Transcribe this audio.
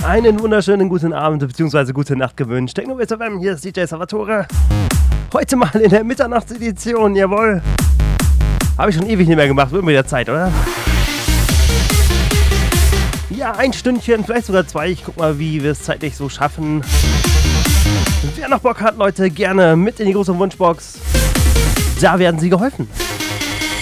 einen wunderschönen guten Abend bzw. gute Nacht gewünscht. Techno-Witz FM, hier ist DJ Salvatore. Heute mal in der Mitternachtsedition, jawohl. Habe ich schon ewig nicht mehr gemacht, wird mir wieder Zeit, oder? Ja, ein Stündchen, vielleicht sogar 2. Ich guck mal, wie wir es zeitlich so schaffen. Wer noch Bock hat, Leute, gerne mit in die große Wunschbox. Da werden Sie geholfen.